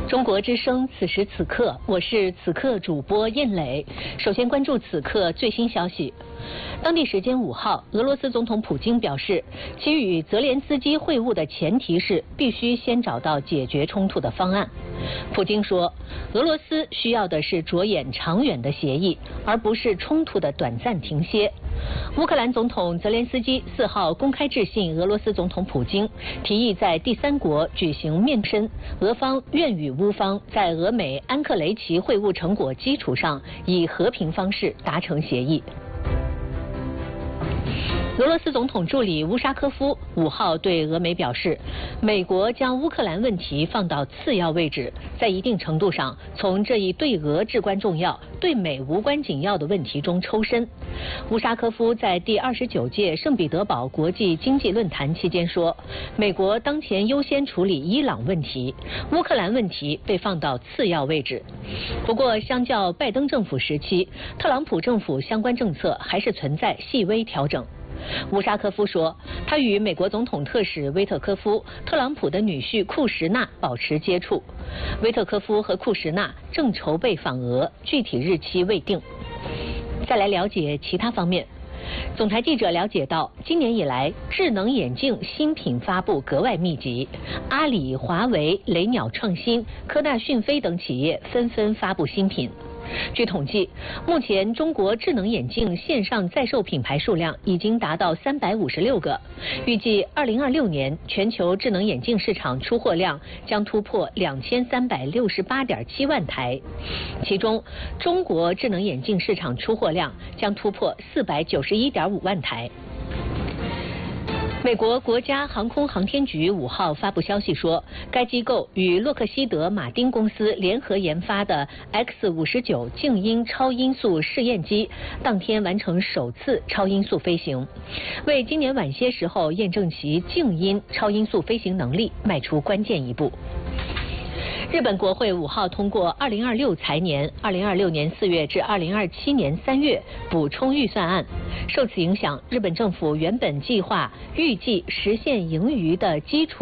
中国之声，此时此刻，我是此刻主播燕磊。首先关注此刻最新消息。当地时间5号，俄罗斯总统普京表示，其与泽连斯基会晤的前提是必须先找到解决冲突的方案。普京说，俄罗斯需要的是着眼长远的协议，而不是冲突的短暂停歇。乌克兰总统泽连斯基4号公开致信俄罗斯总统普京，提议在第三国举行面身，俄方愿与乌方在俄美安克雷奇会晤成果基础上，以和平方式达成协议。俄罗斯总统助理乌沙科夫5号对俄媒表示，美国将乌克兰问题放到次要位置，在一定程度上从这一对俄至关重要、对美无关紧要的问题中抽身。乌沙科夫在第29届圣彼得堡国际经济论坛期间说，美国当前优先处理伊朗问题，乌克兰问题被放到次要位置。不过，相较拜登政府时期，特朗普政府相关政策还是存在细微调整。乌沙科夫说，他与美国总统特使威特科夫、特朗普的女婿库什纳保持接触。威特科夫和库什纳正筹备访俄，具体日期未定。再来了解其他方面。总台记者了解到，今年以来，智能眼镜新品发布格外密集，阿里、华为、雷鸟创新、科大讯飞等企业纷纷发布新品。据统计，目前中国智能眼镜线上在售品牌数量已经达到356个，预计2026年全球智能眼镜市场出货量将突破2368.7万台，其中中国智能眼镜市场出货量将突破491.5万台。美国国家航空航天局5号发布消息说，该机构与洛克希德马丁公司联合研发的 X-59静音超音速试验机当天完成首次超音速飞行，为今年晚些时候验证其静音超音速飞行能力迈出关键一步。日本国会5号通过2026财年2026年4月至2027年3月补充预算案，受此影响，日本政府原本计划预计实现盈余的基础